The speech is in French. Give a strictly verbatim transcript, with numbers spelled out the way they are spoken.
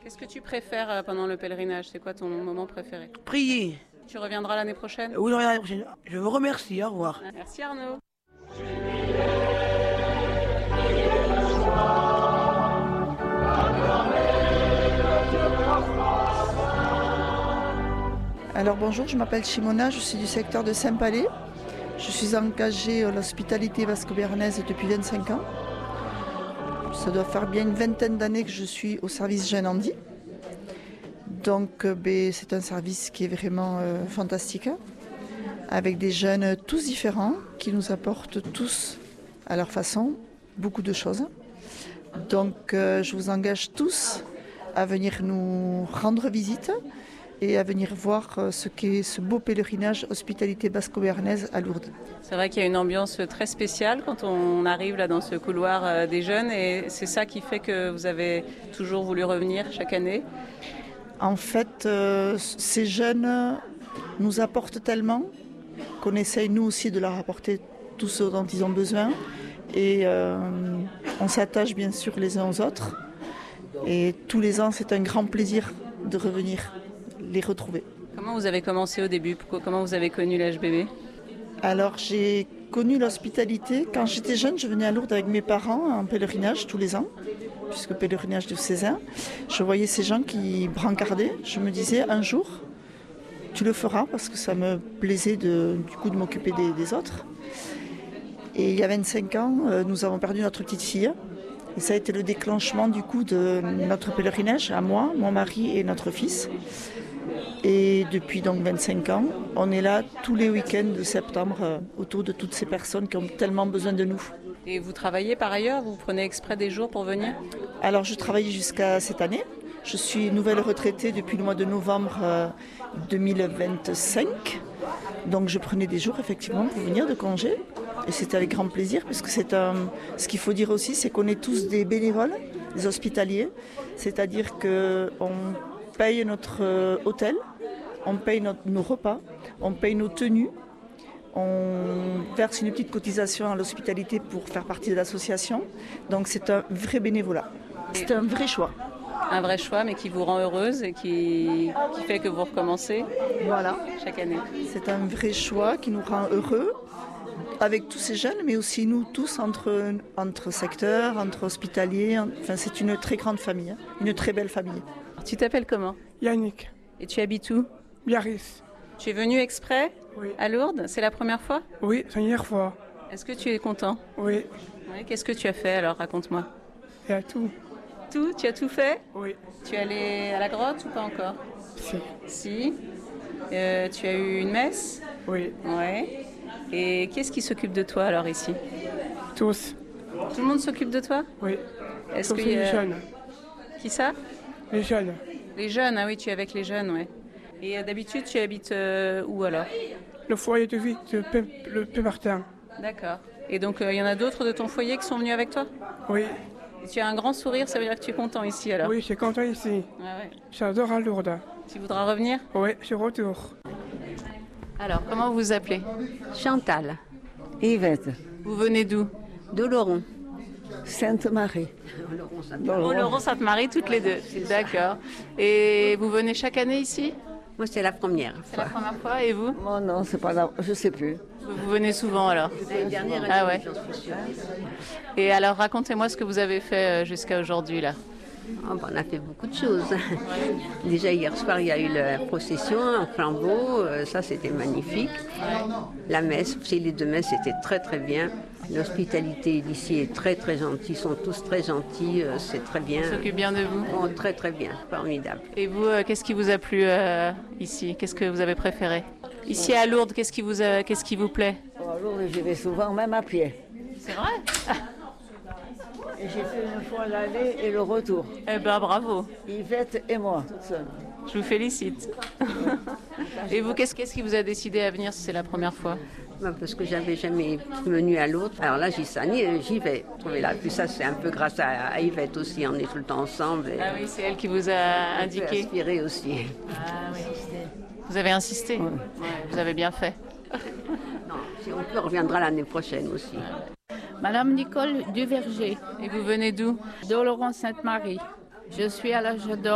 Qu'est-ce que tu préfères euh, pendant le pèlerinage? C'est quoi ton moment préféré? Priez. Tu reviendras l'année prochaine? Oui, l'année prochaine. Je vous remercie. Au revoir. Merci Arnaud. Alors bonjour, je m'appelle Chimona, je suis du secteur de Saint-Palais. Je suis engagée à l'hospitalité basco-béarnaise depuis vingt-cinq ans. Ça doit faire bien une vingtaine d'années que je suis au service Jeunes Handi. Donc euh, ben, c'est un service qui est vraiment euh, fantastique, avec des jeunes tous différents qui nous apportent tous à leur façon beaucoup de choses. Donc euh, je vous engage tous à venir nous rendre visite et à venir voir ce qu'est ce beau pèlerinage hospitalité basco-béarnaise à Lourdes. C'est vrai qu'il y a une ambiance très spéciale quand on arrive là dans ce couloir des jeunes et c'est ça qui fait que vous avez toujours voulu revenir chaque année. En fait, euh, ces jeunes nous apportent tellement qu'on essaye nous aussi de leur apporter tout ce dont ils ont besoin et euh, on s'attache bien sûr les uns aux autres et tous les ans c'est un grand plaisir de revenir les retrouver. Comment vous avez commencé au début? Comment vous avez connu l'H B B? Alors j'ai connu l'hospitalité. Quand j'étais jeune, je venais à Lourdes avec mes parents en pèlerinage tous les ans, puisque pèlerinage diocésain. Je voyais ces gens qui brancardaient. Je me disais un jour, tu le feras, parce que ça me plaisait de, du coup de m'occuper des, des autres. Et il y a vingt-cinq ans, nous avons perdu notre petite fille. Et ça a été le déclenchement du coup de notre pèlerinage, à moi, mon mari et notre fils. Et depuis donc vingt-cinq ans, on est là tous les week-ends de septembre euh, autour de toutes ces personnes qui ont tellement besoin de nous. Et vous travaillez par ailleurs? Vous prenez exprès des jours pour venir? Alors je travaille jusqu'à cette année. Je suis nouvelle retraitée depuis le mois de novembre euh, deux mille vingt-cinq. Donc je prenais des jours effectivement pour venir de congé. Et c'était avec grand plaisir parce que c'est un... ce qu'il faut dire aussi, c'est qu'on est tous des bénévoles, des hospitaliers. C'est-à-dire qu'on paye notre euh, hôtel, on paye notre, nos repas, on paye nos tenues, on verse une petite cotisation à l'hospitalité pour faire partie de l'association. Donc c'est un vrai bénévolat. C'est un vrai choix. Un vrai choix, mais qui vous rend heureuse et qui, qui fait que vous recommencez voilà. chaque année. C'est un vrai choix qui nous rend heureux, avec tous ces jeunes, mais aussi nous tous entre, entre secteurs, entre hospitaliers. Enfin, c'est une très grande famille, hein, une très belle famille. Tu t'appelles comment? Yannick. Et tu habites où? Biarritz. Tu es venu exprès Oui. à Lourdes? C'est la première fois? Oui, c'est la première fois. Est-ce que tu es content? Oui. Oui. Qu'est-ce que tu as fait alors? Raconte-moi. Il y a tout. Tout? Tu as tout fait? Oui. Tu es allé à la grotte ou pas encore? Si. Si. Euh, tu as eu une messe? Oui. Ouais. Et qu'est-ce qui s'occupe de toi alors ici? Tous. Tout le monde s'occupe de toi? Oui. Est-ce Tous que les y a... jeunes. Qui ça? Les jeunes. Les jeunes, ah oui, tu es avec les jeunes, ouais. Et euh, d'habitude, tu habites euh, où alors? Le foyer de vie de P... le Pémartin. D'accord. Et donc, il euh, y en a d'autres de ton foyer qui sont venus avec toi? Oui. Et tu as un grand sourire, ça veut dire que tu es content ici alors? Oui, je suis content ici. Ah ouais. J'adore à Lourdes. Tu voudras revenir? Oui, je retourne. Alors, comment vous vous appelez? Chantal. Yvette. Vous venez d'où? D'Oloron. Sainte-Marie. Au Laurent Sainte-Marie, toutes les deux. D'accord. Et vous venez chaque année ici? Moi, c'est la première. C'est la première fois, et vous? Oh non, c'est pas là, je sais plus. Vous venez souvent alors? L'année dernière, Ah ouais. Et alors, racontez-moi ce que vous avez fait jusqu'à aujourd'hui là. Oh, ben, on a fait beaucoup de choses. Déjà hier soir, il y a eu la procession, un flambeau, euh, ça c'était magnifique. La messe, aussi les deux messes, c'était très très bien. L'hospitalité d'ici est très très gentille, ils sont tous très gentils, euh, c'est très bien. Ils s'occupent bien de vous? Oh, très très bien, formidable. Et vous, euh, qu'est-ce qui vous a plu euh, ici? Qu'est-ce que vous avez préféré? Ici à Lourdes, qu'est-ce qui vous, a, qu'est-ce qui vous plaît? Oh, à Lourdes, j'y vais souvent, même à pied. C'est vrai? Et j'ai fait une fois l'aller et le retour. Eh ben bravo. Yvette et moi, toute seule. Je vous félicite. Et vous, qu'est-ce, qu'est-ce qui vous a décidé à venir si c'est la première fois? Ben, parce que j'avais jamais venu à l'autre. Alors là, j'y, j'y vais. Trouver là. Puis ça, c'est un peu grâce à, à Yvette aussi. On est tout le temps ensemble. Et ah oui, c'est elle qui vous a indiqué. Un peu inspiré aussi. Ah oui. Vous avez insisté? Ouais. Ouais, vous avez bien fait. Non, si on peut, on reviendra l'année prochaine aussi. Madame Nicole Duverger. Et vous venez d'où? D'Oloron Sainte-Marie. Je suis à l'âge d'or.